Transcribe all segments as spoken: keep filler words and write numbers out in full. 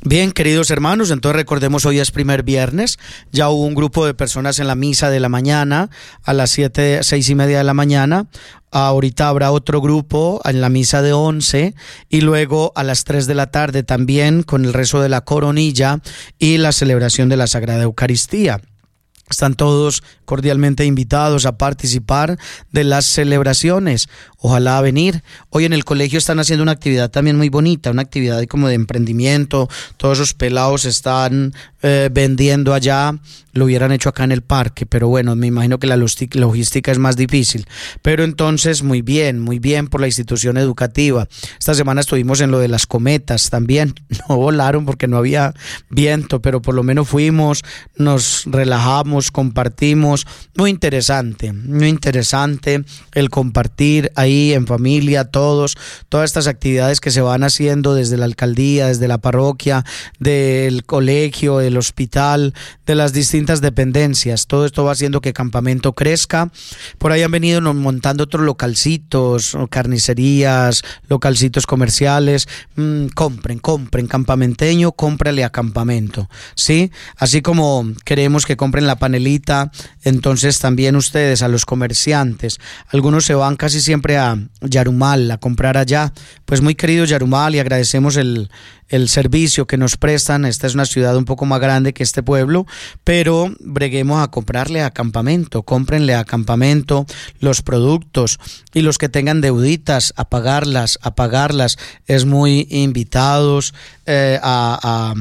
Bien, queridos hermanos, entonces recordemos, hoy es primer viernes, ya hubo un grupo de personas en la misa de la mañana, a las siete, seis y media de la mañana. Ahorita habrá otro grupo en la misa de once y luego a las tres de la tarde también con el rezo de la coronilla y la celebración de la Sagrada Eucaristía. Están todos cordialmente invitados a participar de las celebraciones. Ojalá venir. Hoy en el colegio están haciendo una actividad también muy bonita, una actividad como de emprendimiento. Todos esos pelados están eh, vendiendo allá. Lo hubieran hecho acá en el parque, pero bueno, me imagino que la logística es más difícil. Pero entonces, muy bien, muy bien por la institución educativa. Esta semana estuvimos en lo de las cometas también. No volaron porque no había viento, pero por lo menos fuimos, nos relajamos, compartimos. Muy interesante, muy interesante el compartir ahí en familia, todos, todas estas actividades que se van haciendo desde la alcaldía, desde la parroquia, del colegio, del hospital, de las distintas dependencias. Todo esto va haciendo que Campamento crezca. Por ahí han venido montando otros localcitos, carnicerías, localcitos comerciales. Mm, compren, compren, campamenteño, cómprale a Campamento, ¿sí? Así como queremos que compren la panelita, entonces también ustedes, a los comerciantes. Algunos se van casi siempre a Yarumal a comprar allá. Pues muy querido Yarumal, y agradecemos el, el servicio que nos prestan. Esta es una ciudad un poco más grande que este pueblo, pero breguemos a comprarle a Campamento, cómprenle a Campamento los productos, y los que tengan deuditas, a pagarlas, a pagarlas. Es muy invitados eh, a... a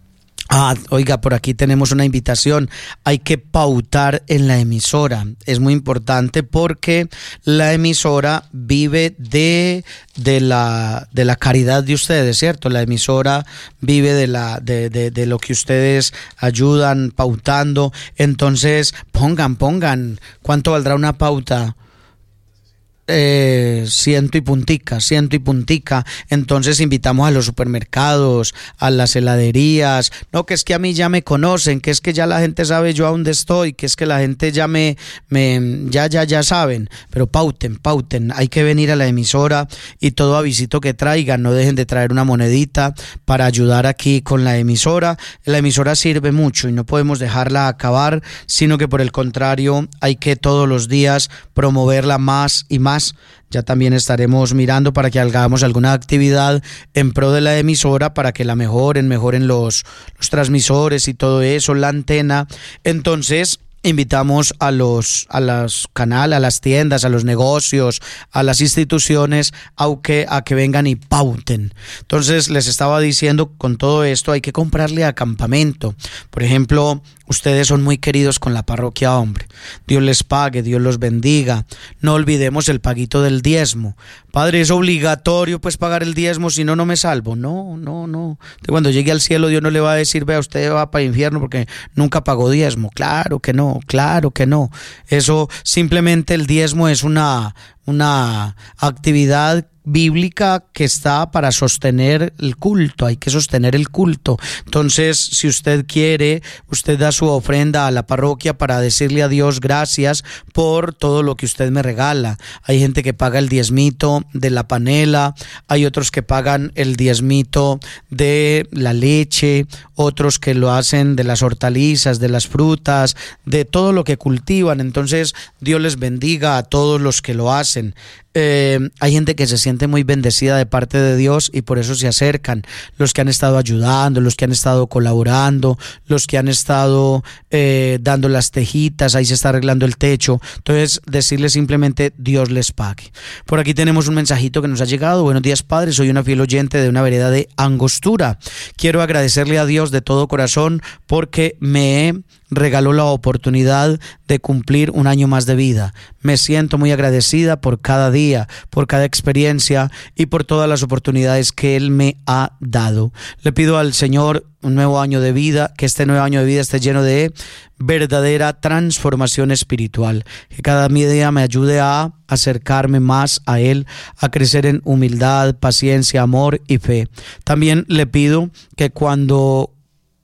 Ah, oiga, por aquí tenemos una invitación. Hay que pautar en la emisora. Es muy importante porque la emisora vive de, de, la, de la caridad de ustedes, ¿cierto? La emisora vive de, la, de, de, de lo que ustedes ayudan pautando. Entonces, pongan, pongan. ¿Cuánto valdrá una pauta? Eh, ciento y puntica, ciento y puntica. Entonces invitamos a los supermercados, a las heladerías. No, que es que a mí ya me conocen, que es que ya la gente sabe yo a dónde estoy, que es que la gente ya me, me ya, ya, ya saben. Pero pauten, pauten. Hay que venir a la emisora, y todo avisito que traigan, no dejen de traer una monedita para ayudar aquí con la emisora. La emisora sirve mucho y no podemos dejarla acabar, sino que por el contrario hay que todos los días promoverla más y más. Ya también estaremos mirando para que hagamos alguna actividad en pro de la emisora para que la mejoren, mejoren los, los transmisores y todo eso, la antena. Entonces invitamos a los a los canales, a las tiendas, a los negocios, a las instituciones a que, a que vengan y pauten. Entonces les estaba diciendo, con todo esto hay que comprarle a Campamento. Por ejemplo, ustedes son muy queridos con la parroquia, hombre. Dios les pague, Dios los bendiga. No olvidemos el paguito del diezmo. Padre, es obligatorio pues pagar el diezmo, si no, no me salvo. No, no, no. Cuando llegue al cielo, Dios no le va a decir, vea, usted va para el infierno porque nunca pagó diezmo. Claro que no, claro que no. Eso, simplemente el diezmo es una, una actividad bíblica que está para sostener el culto. Hay que sostener el culto. Entonces, si usted quiere, usted da su ofrenda a la parroquia para decirle a Dios gracias por todo lo que usted me regala. Hay gente que paga el diezmito de la panela, hay otros que pagan el diezmito de la leche, otros que lo hacen de las hortalizas, de las frutas, de todo lo que cultivan. Entonces, Dios les bendiga a todos los que lo hacen. Eh, hay gente que se siente muy bendecida de parte de Dios y por eso se acercan, los que han estado ayudando, los que han estado colaborando, los que han estado eh, dando las tejitas, ahí se está arreglando el techo. Entonces, decirles simplemente Dios les pague. Por aquí tenemos un mensajito que nos ha llegado. Buenos días, padre, soy una fiel oyente de una vereda de Angostura. Quiero agradecerle a Dios de todo corazón porque me regaló la oportunidad de cumplir un año más de vida. Me siento muy agradecida por cada día, por cada experiencia y por todas las oportunidades que Él me ha dado. Le pido al Señor un nuevo año de vida, que este nuevo año de vida esté lleno de verdadera transformación espiritual, que cada día me ayude a acercarme más a Él, a crecer en humildad, paciencia, amor y fe. También le pido que cuando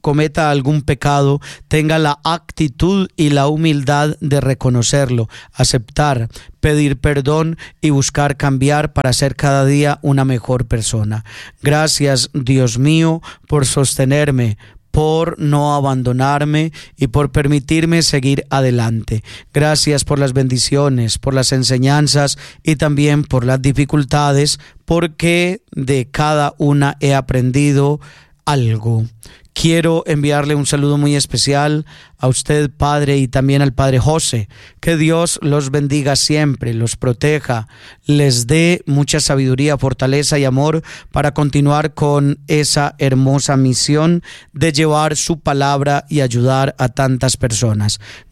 cometa algún pecado, tenga la actitud y la humildad de reconocerlo, aceptar, pedir perdón y buscar cambiar para ser cada día una mejor persona. Gracias, Dios mío, por sostenerme, por no abandonarme y por permitirme seguir adelante. Gracias por las bendiciones, por las enseñanzas y también por las dificultades, porque de cada una he aprendido algo. Quiero enviarle un saludo muy especial a usted, Padre, y también al Padre José. Que Dios los bendiga siempre, los proteja, les dé mucha sabiduría, fortaleza y amor para continuar con esa hermosa misión de llevar su palabra y ayudar a tantas personas.